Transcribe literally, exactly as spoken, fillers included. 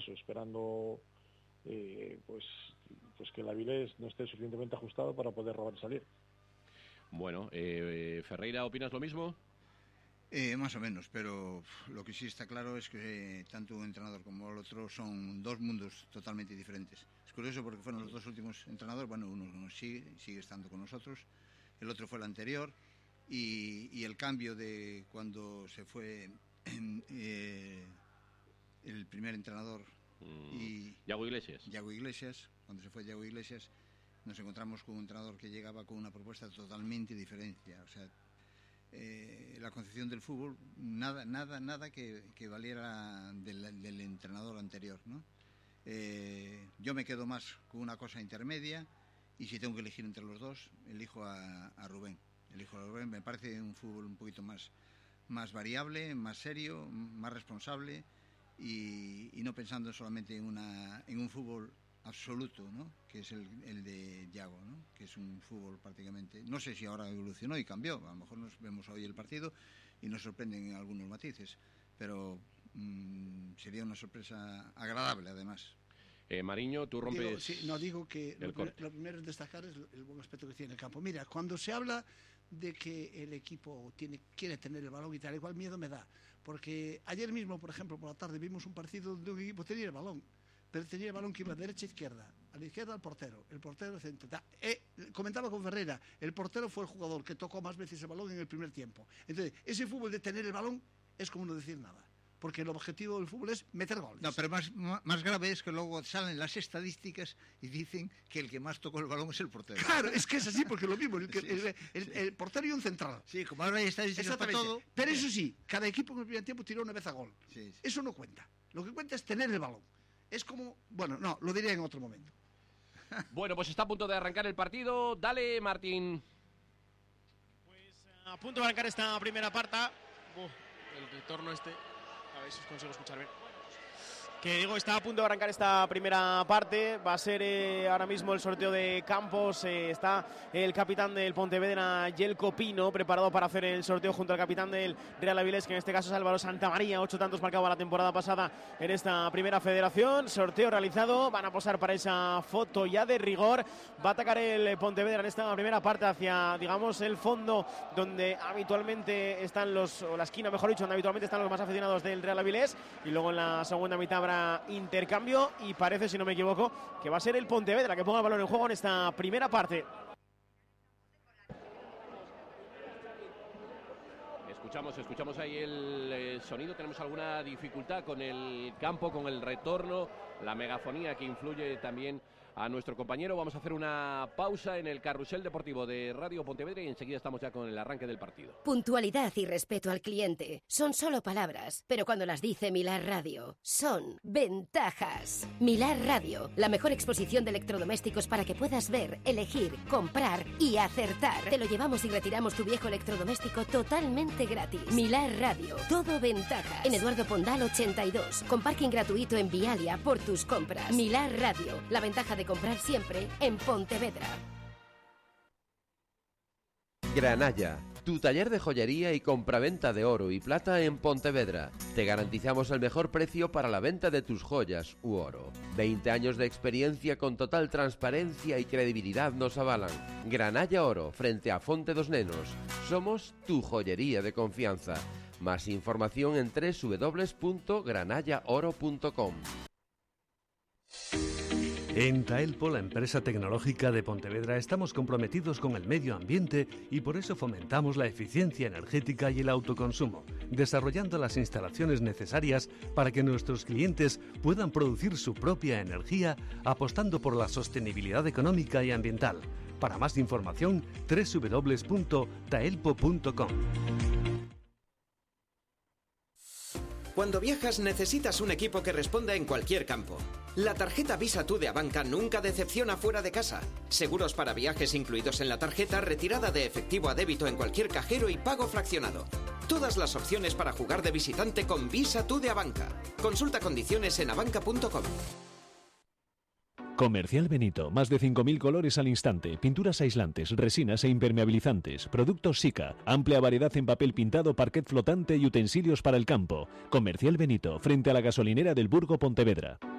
eso, esperando eh, pues, pues que el Avilés no esté suficientemente ajustado para poder robar y salir. Bueno, eh, Ferreira, ¿opinas lo mismo? Eh, más o menos, pero lo que sí está claro es que eh, tanto un entrenador como el otro son dos mundos totalmente diferentes. Es curioso porque fueron los dos últimos entrenadores, bueno, uno sigue, sigue estando con nosotros, el otro fue el anterior, y, y el cambio de cuando se fue eh, el primer entrenador mm, y Yago Iglesias. Yago Iglesias, cuando se fue Yago Iglesias, nos encontramos con un entrenador que llegaba con una propuesta totalmente diferente, o sea, Eh, la concepción del fútbol, nada, nada, nada que, que valiera del, del entrenador anterior, ¿no? Eh, yo me quedo más con una cosa intermedia y si tengo que elegir entre los dos, elijo a, a Rubén. Elijo a Rubén, me parece un fútbol un poquito más, más variable, más serio, más responsable y, y no pensando solamente en, una, en un fútbol absoluto, ¿no? Que es el, el de Yago, ¿no? Que es un fútbol prácticamente, no sé si ahora evolucionó y cambió, a lo mejor nos vemos hoy el partido y nos sorprenden en algunos matices, pero mmm, sería una sorpresa agradable además. Eh, Mariño, tú rompes. Digo, sí, no digo que lo, lo primero es destacar es el buen aspecto que tiene el campo. Mira, cuando se habla de que el equipo tiene, quiere tener el balón y tal, igual miedo me da, porque ayer mismo, por ejemplo, por la tarde vimos un partido donde un equipo tenía el balón, pero tenía el balón que iba de derecha a izquierda, a la izquierda al portero, el portero al centro. Eh, comentaba con Ferreira, el portero fue el jugador que tocó más veces el balón en el primer tiempo. Entonces, ese fútbol de tener el balón es como no decir nada, porque el objetivo del fútbol es meter goles. No, pero más, más grave es que luego salen las estadísticas y dicen que el que más tocó el balón es el portero. Claro, es que es así, porque lo mismo, el, el, el, el, el portero y un central. Sí, como ahora hay estadísticas para todo. Pero eso sí, cada equipo en el primer tiempo tiró una vez a gol. Sí, sí. Eso no cuenta. Lo que cuenta es tener el balón. Es como, bueno, no, lo diré en otro momento. Bueno, pues está a punto de arrancar el partido. Dale, Martín. Pues a punto de arrancar esta primera parte. Uf, el retorno este. A ver si os consigo escuchar bien. Que digo, está a punto de arrancar esta primera parte. Va a ser eh, ahora mismo el sorteo de campos. Eh, está el capitán del Pontevedra, Yelko Pino, preparado para hacer el sorteo junto al capitán del Real Avilés, que en este caso es Álvaro Santamaría. Ocho tantos marcaba la temporada pasada en esta primera federación. Sorteo realizado. Van a posar para esa foto ya de rigor. Va a atacar el Pontevedra en esta primera parte hacia, digamos, el fondo donde habitualmente están los, o la esquina, mejor dicho, donde habitualmente están los más aficionados del Real Avilés. Y luego en la segunda mitad habrá intercambio y parece, si no me equivoco, que va a ser el Pontevedra que ponga el balón en juego en esta primera parte. Escuchamos, escuchamos ahí el eh, sonido. Tenemos alguna dificultad con el campo, con el retorno, la megafonía que influye también a nuestro compañero. Vamos a hacer una pausa en el carrusel deportivo de Radio Pontevedra y enseguida estamos ya con el arranque del partido. Puntualidad y respeto al cliente son solo palabras, pero cuando las dice Milar Radio, son ventajas. Milar Radio, la mejor exposición de electrodomésticos para que puedas ver, elegir, comprar y acertar. Te lo llevamos y retiramos tu viejo electrodoméstico totalmente gratis. Milar Radio, todo ventajas. En Eduardo Pondal ochenta y dos, con parking gratuito en Vialia por tus compras. Milar Radio, la ventaja de comprar siempre en Pontevedra. Granalla, tu taller de joyería y compraventa de oro y plata en Pontevedra. Te garantizamos el mejor precio para la venta de tus joyas u oro. veinte años de experiencia con total transparencia y credibilidad nos avalan. Granalla Oro, frente a Fonte dos Nenos. Somos tu joyería de confianza. Más información en doble u doble u doble u punto granalla oro punto com. En Taelpo, la empresa tecnológica de Pontevedra, estamos comprometidos con el medio ambiente y por eso fomentamos la eficiencia energética y el autoconsumo, desarrollando las instalaciones necesarias para que nuestros clientes puedan producir su propia energía, apostando por la sostenibilidad económica y ambiental. Para más información, doble u doble u doble u punto taelpo punto com. Cuando viajas necesitas un equipo que responda en cualquier campo. La tarjeta Visa Tú de Abanca nunca decepciona fuera de casa. Seguros para viajes incluidos en la tarjeta, retirada de efectivo a débito en cualquier cajero y pago fraccionado. Todas las opciones para jugar de visitante con Visa Tú de Abanca. Consulta condiciones en abanca punto com. Comercial Benito, más de cinco mil colores al instante, pinturas aislantes, resinas e impermeabilizantes, productos Sika, amplia variedad en papel pintado, parquet flotante y utensilios para el campo. Comercial Benito, frente a la gasolinera del Burgo Pontevedra.